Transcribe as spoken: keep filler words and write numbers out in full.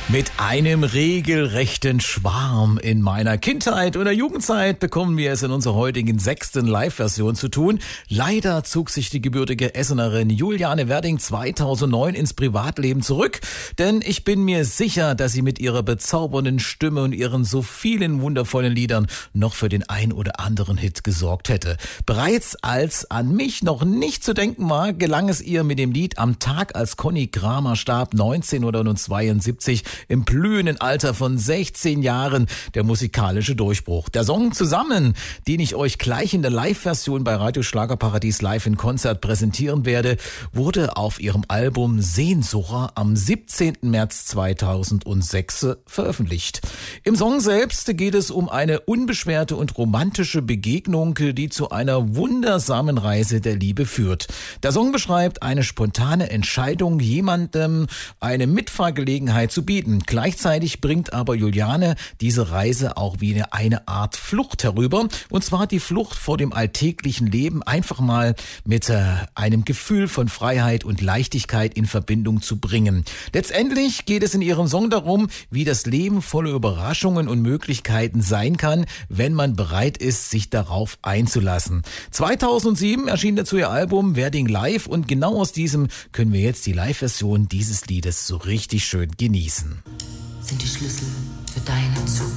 Mit einem regelrechten Schwarm in meiner Kindheit oder Jugendzeit bekommen wir es in unserer heutigen sechsten Live-Version zu tun. Leider zog sich die gebürtige Essenerin Juliane Werding zweitausendneun ins Privatleben zurück, denn ich bin mir sicher, dass sie mit ihrer bezaubernden Stimme und ihren so vielen wundervollen Liedern noch für den ein oder anderen Hit gesorgt hätte. Bereits als an mich noch nicht zu denken war, gelang es ihr mit dem Lied Am Tag, als Conny Kramer starb, neunzehnhundertzweiundsiebzig, im blühenden Alter von sechzehn Jahren, der musikalische Durchbruch. Der Song Zusammen, den ich euch gleich in der Live-Version bei Radio Schlagerparadies live in Konzert präsentieren werde, wurde auf ihrem Album Sehnsucher am siebzehnten März zweitausendsechs veröffentlicht. Im Song selbst geht es um eine unbeschwerte und romantische Begegnung, die zu einer wundersamen Reise der Liebe führt. Der Song beschreibt eine spontane Entscheidung, jemandem eine Mitfahrgelegenheit zu bieten. Gleichzeitig bringt aber Juliane diese Reise auch wie eine Art Flucht herüber, und zwar die Flucht vor dem alltäglichen Leben einfach mal mit äh, einem Gefühl von Freiheit und Leichtigkeit in Verbindung zu bringen. Letztendlich geht es in ihrem Song darum, wie das Leben voller Überraschungen und Möglichkeiten sein kann, wenn man bereit ist, sich darauf einzulassen. zweitausendsieben erschien dazu ihr Album Werding Live, und genau aus diesem können wir jetzt die Live-Version dieses Liedes so richtig schön genießen. Sind die Schlüssel für deine Zukunft.